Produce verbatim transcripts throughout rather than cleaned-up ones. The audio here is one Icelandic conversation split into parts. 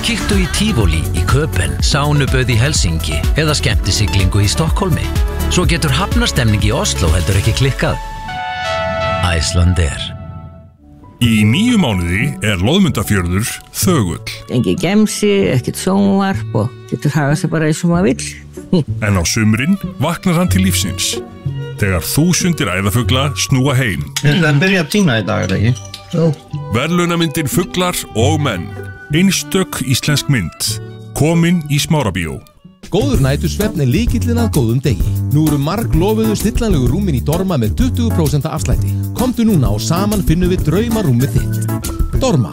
Kíktu í Tivoli í Köpen, sánuböð í Helsinki eða skemmtisiglingu í Stokkólmi. Svo getur hafnarstemning í Oslo heldur ekki klikkað. Icelandair. Í níu mánuði er Loðmundafjörður þögull. Engin gemsi, ekkert sjónvarp og getur hagað sér bara eins og maður vill. En á sumrin vaknar hann til lífsins. Þegar þúsundir æðafugla snúa heim. Það byrja að tína í dag, ekki? Svo. Verðlaunamyndin Fuglar og menn. Einstök íslensk mynd. Komin í Smárabíó. Góður nætursvefn er lykillinn að góðum degi. Nú eru marglofuðu stillanlegu rúmin í Dorma með tuttugu prósent afslætti. Komdu núna og saman finnum við draumarúmið þitt. Dorma.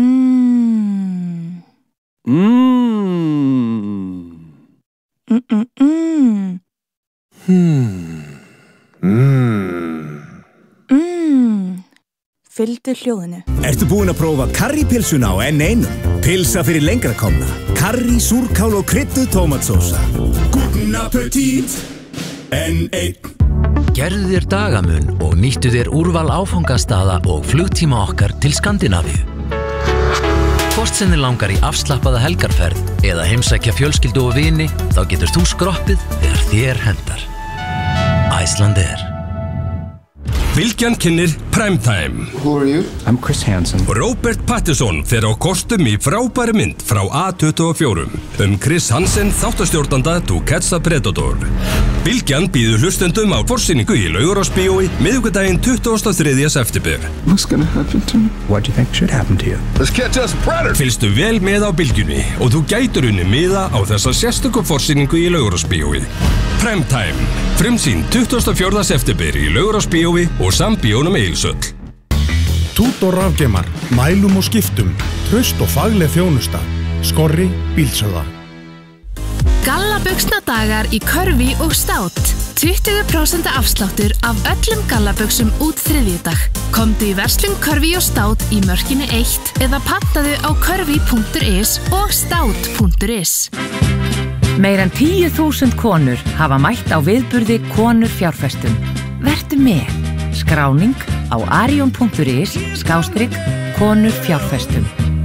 Mmm. Mmm. Mmm. Hmm. Mmm. Mmm. Fylgdu hljóðinu. Ertu búin að prófa karrípilsuna á N eins? Pilsa fyrir lengra komna. Karrí, súrkál og krydduð tómatsósa. Guten appetit. N eins. Gerðu þér dagamun og nýttu þér úrval áfangastaða og flugtíma okkar til Skandinavíu. Hvort sem þið langar í afslappaða helgarferð eða heimsækja fjölskyldu og vini, þá getur þú skroppið þegar þér hendar. Icelandair. Bylgjan kynnir Primetime. Who are you? I'm Chris Hansen. Robert Pattinson fer á kostum í frábæri mynd frá A tuttugu og fjögur um Chris Hansen, þáttastjórnanda To Catch a Predator. Bylgjan býður hlustendum á forsýningu í Laugarásbíói miðvikudaginn tuttugasta og þriðja september. What's gonna happen to me? What do you think should happen to you? Let's catch us a predator! Fylgstu vel með á Bylgjunni og þú gætur unni miða á þessa sérstöku forsýningu í Laugarásbíói. Primetime. Frumsýn tuttugasta og fjórða september í Laugarásbíói og Sambíónum Egilshöll. Tútor rafgeimar, mælum og skiptum, traust og fagleg þjónusta. Skorri bílsöða. Gallabuxnadagar í Körfi og Stát. tuttugu prósent afsláttur af öllum gallabuxum út þriðjudag. Komdu í verslun Körfi og Stát í mörkinu eitt eða pantaðu á körfi punktur is og stát punktur is. Meir en tíu þúsund konur hafa mætt á viðburði Konur fjárfestum. Vertu með. Skráning á arion punktur is skástrygg konur fjárfestum.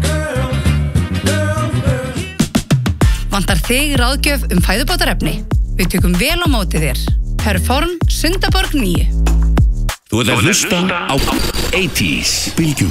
Vantar þig ráðgjöf um fæðubótarefni? Við tökum vel á móti þér. Perform Sundaborg níu. Þú ert að hlusta á eighties Bylgjuna.